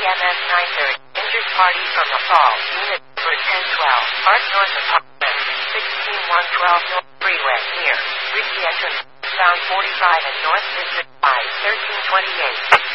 EMS 930. Injured party from the fall. Unit for 1012. Park north of Parkland. 16112 North Freeway near Ridgey Entrance. Sound 45 and North District I 1328.